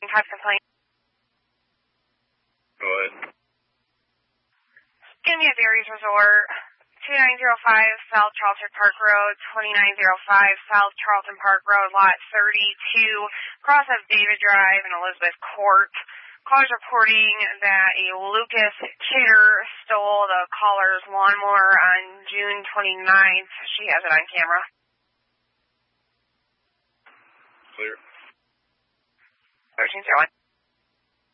type complaint. Go ahead. Give me a Berry's Resort, 2905 South Charlton Park Road, 2905 South Charlton Park Road, lot 32, cross of David Drive and Elizabeth Court. Callers reporting that a Lucas Kidder stole the caller's lawnmower on June 29th. She has it on camera. Clear. 1301.